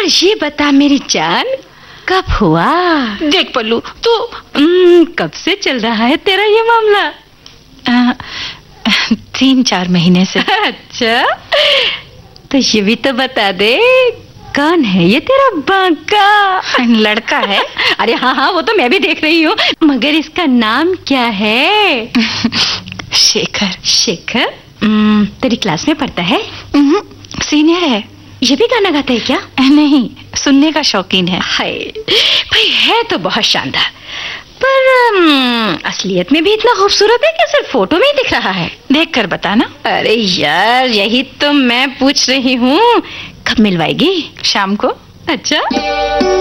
और ये बता मेरी जान, कब हुआ? देख पल्लू, तो कब से चल रहा है तेरा ये मामला? 3-4 महीने से। अच्छा, तो ये भी तो बता दे, कौन है ये तेरा बांका? लड़का है। अरे हाँ हाँ, वो तो मैं भी देख रही हूँ, मगर इसका नाम क्या है? शेखर। शेखर? तेरी क्लास में पढ़ता है? सीनियर है। ये भी गाना गाता है क्या? नहीं, सुनने का शौकीन है। हाय भाई, है तो बहुत शानदार, पर असलियत में भी इतना खूबसूरत है कि सिर्फ फोटो में ही दिख रहा है? देख कर बताना। अरे यार, यही तो मैं पूछ रही हूँ, कब मिलवाएगी? शाम को। अच्छा।